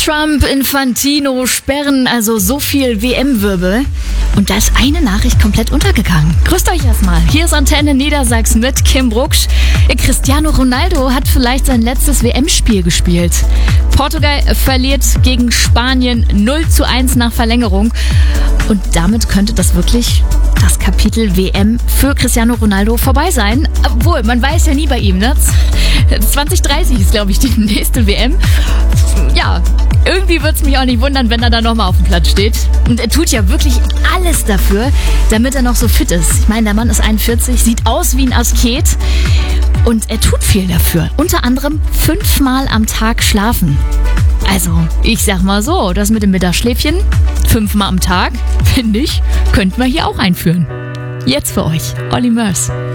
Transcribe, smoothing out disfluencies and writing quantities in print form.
Trump, Infantino, Sperren, also so viel WM-Wirbel. Und da ist eine Nachricht komplett untergegangen. Grüßt euch erstmal. Hier ist Antenne Niedersachsen mit Kim Brucksch. Cristiano Ronaldo hat vielleicht sein letztes WM-Spiel gespielt. Portugal verliert gegen Spanien 0:1 nach Verlängerung. Und damit könnte das wirklich das Kapitel WM für Cristiano Ronaldo vorbei sein. Obwohl, man weiß ja nie bei ihm, ne? 2030 ist, glaube ich, die nächste WM. Ja, irgendwie würde es mich auch nicht wundern, wenn er da nochmal auf dem Platz steht. Und er tut ja wirklich alles dafür, damit er noch so fit ist. Ich meine, der Mann ist 41, sieht aus wie ein Asket. Und er tut viel dafür. Unter anderem 5-mal am Tag schlafen. Also, ich sag mal so, das mit dem Mittagsschläfchen 5-mal am Tag, finde ich, könnten wir hier auch einführen. Jetzt für euch, Olly Murs.